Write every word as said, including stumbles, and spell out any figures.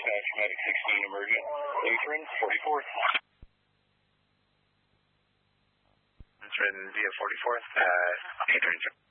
dispatch, Medic sixteen, emergent, Lutheran, forty-fourth. Lutheran via forty-fourth, uh,